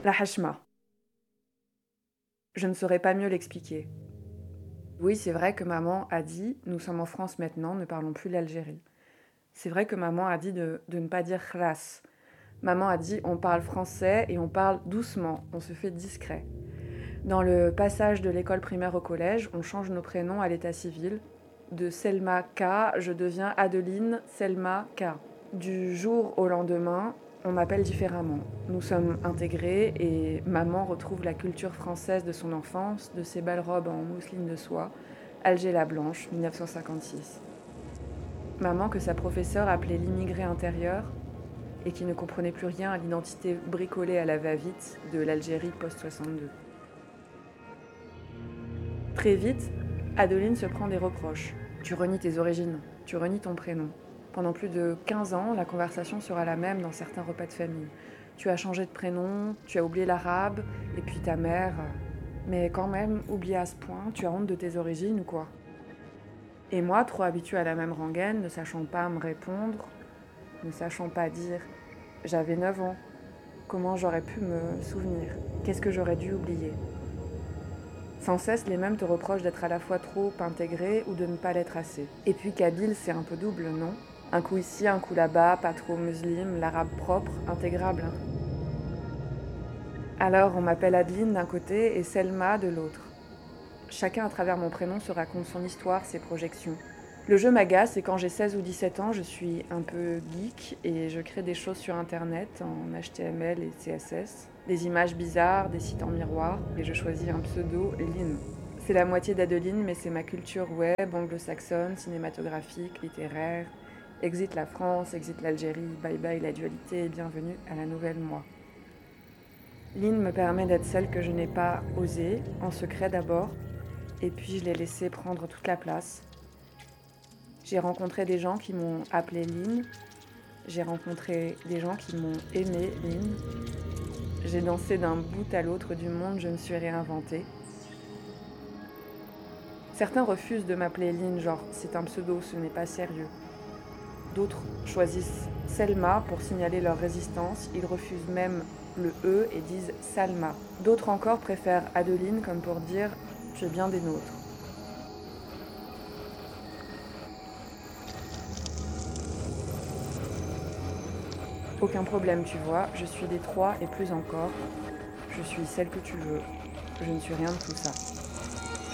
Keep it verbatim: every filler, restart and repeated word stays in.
La hachma. Je ne saurais pas mieux l'expliquer. Oui, c'est vrai que maman a dit « nous sommes en France maintenant, ne parlons plus l'Algérie ». C'est vrai que maman a dit de, de ne pas dire « khlas ». Maman a dit « on parle français et on parle doucement, on se fait discret ». Dans le passage de l'école primaire au collège, on change nos prénoms à l'état civil. De Selma K, je deviens Adeline Selma K. Du jour au lendemain, on m'appelle différemment. Nous sommes intégrés et maman retrouve la culture française de son enfance, de ses belles robes en mousseline de soie, Alger la Blanche, dix-neuf cent cinquante-six. Maman que sa professeure appelait l'immigré intérieur et qui ne comprenait plus rien à l'identité bricolée à la va-vite de l'Algérie post-soixante-deux. Très vite, Adeline se prend des reproches. Tu renies tes origines, tu renies ton prénom. Pendant plus de quinze ans, la conversation sera la même dans certains repas de famille. Tu as changé de prénom, tu as oublié l'arabe, et puis ta mère. Mais quand même, oublié à ce point, tu as honte de tes origines ou quoi? Et moi, trop habituée à la même rengaine, ne sachant pas me répondre, ne sachant pas dire « j'avais neuf ans », comment j'aurais pu me souvenir? Qu'est-ce que j'aurais dû oublier? Sans cesse, les mêmes te reprochent d'être à la fois trop intégré ou de ne pas l'être assez. Et puis kabyle, c'est un peu double, non? Un coup ici, un coup là-bas, pas trop musulman, l'arabe propre, intégrable. Alors on m'appelle Adeline d'un côté et Selma de l'autre. Chacun à travers mon prénom se raconte son histoire, ses projections. Le jeu m'agace et quand j'ai seize ou dix-sept ans, je suis un peu geek et je crée des choses sur internet en H T M L et C S S. Des images bizarres, des sites en miroir et je choisis un pseudo, Lynn. C'est la moitié d'Adeline mais c'est ma culture web, anglo-saxonne, cinématographique, littéraire. Exit la France, exit l'Algérie, bye bye la dualité et bienvenue à la nouvelle moi. Lynn me permet d'être celle que je n'ai pas osée, en secret d'abord, et puis je l'ai laissée prendre toute la place. J'ai rencontré des gens qui m'ont appelée Lynn, j'ai rencontré des gens qui m'ont aimée Lynn, j'ai dansé d'un bout à l'autre du monde, je me suis réinventée. Certains refusent de m'appeler Lynn, genre c'est un pseudo, ce n'est pas sérieux. D'autres choisissent Selma pour signaler leur résistance, ils refusent même le E et disent Salma. D'autres encore préfèrent Adeline comme pour dire tu es bien des nôtres. Aucun problème, tu vois, je suis des trois et plus encore. Je suis celle que tu veux. Je ne suis rien de tout ça.